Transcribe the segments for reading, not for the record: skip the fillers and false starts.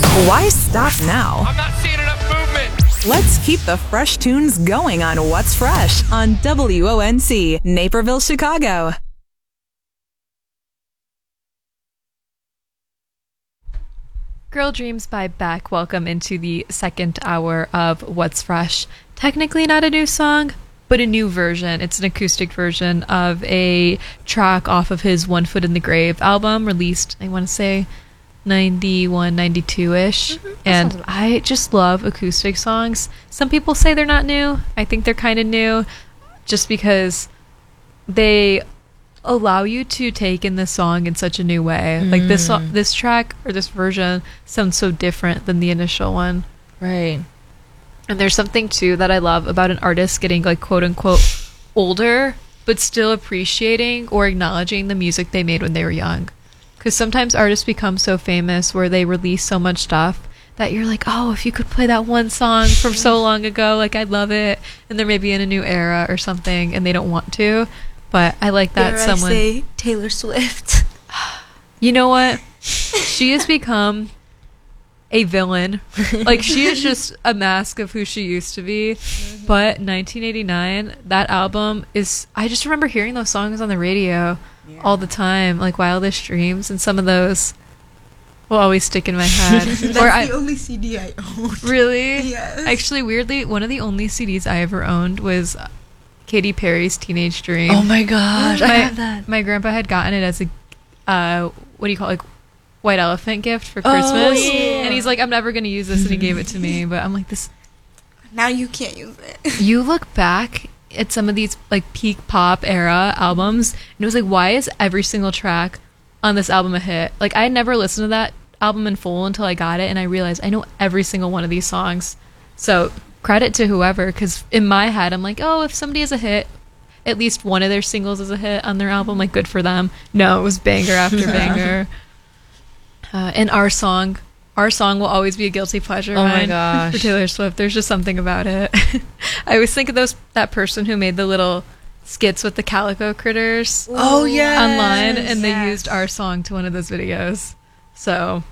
Why stop now? I'm not seeing enough movement. Let's keep the fresh tunes going on What's Fresh on WONC, Naperville, Chicago. Girl Dreams by Beck. Welcome into the second hour of What's Fresh. Technically not a new song, but a new version. It's an acoustic version of a track off of his One Foot in the Grave album, released, I want to say, 91, 92-ish. And I just love acoustic songs. Some people say they're not new. I think they're kind of new just because they allow you to take in the song in such a new way. Like this track or this version sounds so different than the initial one. Right. And there's something too that I love about an artist getting like quote unquote older but still appreciating or acknowledging the music they made when they were young. Because sometimes artists become so famous where they release so much stuff that you're like, oh, if you could play that one song from so long ago, like I'd love it. And they're maybe in a new era or something and they don't want to. But I like that someone... I say Taylor Swift. You know what? She has become a villain. Like, she is just a mask of who she used to be. But 1989, that album is... I just remember hearing those songs on the radio all the time. Like, Wildest Dreams. And some of those will always stick in my head. That's the only CD I owned. Really? Yes. Actually, weirdly, one of the only CDs I ever owned was Katy Perry's Teenage Dream. Oh my gosh, I have that. My grandpa had gotten it as a, what do you call it, like, white elephant gift for Christmas. Yeah. And he's like, I'm never going to use this, and he gave it to me. But I'm like, this... Now you can't use it. You look back at some of these, like, peak pop era albums, and it was like, why is every single track on this album a hit? Like, I had never listened to that album in full until I got it, and I realized I know every single one of these songs. So... credit to whoever, because in my head I'm like, oh, if somebody has a hit, at least one of their singles is a hit on their album, like, good for them. No, it was banger after banger. And our song will always be a guilty pleasure Oh my mine gosh. for Taylor Swift. There's just something about it. I always think of that person who made the little skits with the calico critters Oh yeah, online, and they yes. used our song to one of those videos. So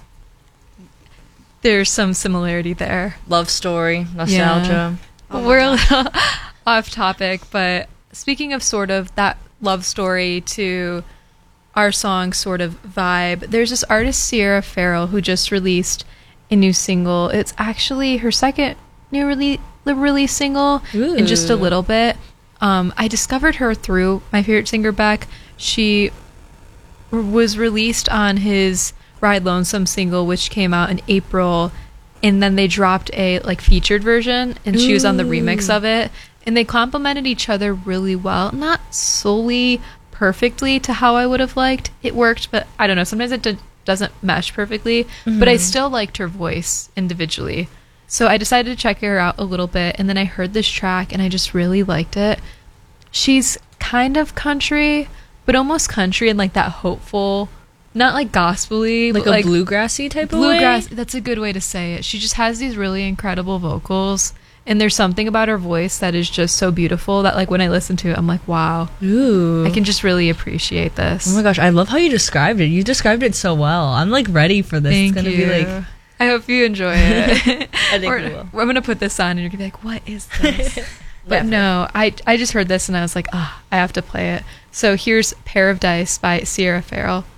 there's some similarity there. love story, nostalgia. We're a little off topic, but speaking of sort of that love story to our song sort of vibe, there's this artist, Sierra Farrell, who just released a new single. It's actually her second new release single in just a little bit. I discovered her through my favorite singer, Beck. She was released on his Ride Lonesome single, which came out in April, and then they dropped a like featured version, and she was on the remix of it, and they complemented each other really well. Not solely perfectly to how I would have liked it worked, but I don't know, sometimes it doesn't mesh perfectly, but I still liked her voice individually. So I decided to check her out a little bit, and then I heard this track and I just really liked it. She's kind of country, but almost country in like that hopeful, not like gospel-y, Like but a bluegrassy type of bluegrass. way? That's a good way to say it. She just has these really incredible vocals, and there's something about her voice that is just so beautiful that, like, when I listen to it, I'm like, wow, Ooh. I can just really appreciate this. Oh my gosh, I love how you described it. You described it so well. I'm like ready for this. Thank It's gonna you. be like, I hope you enjoy it. I think we will. I'm gonna put this on, and you're gonna be like, what is this? But no, I just heard this, and I was like, I have to play it. So here's Pair of Dice by Sierra Farrell.